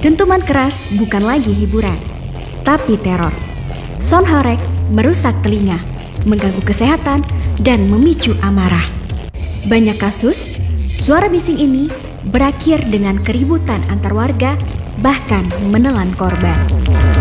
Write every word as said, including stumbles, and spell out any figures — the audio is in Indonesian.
Dentuman keras bukan lagi hiburan, tapi teror. Sound horeg merusak telinga, mengganggu kesehatan, dan memicu amarah. Banyak kasus, suara bising ini berakhir dengan keributan antar warga, bahkan menelan korban.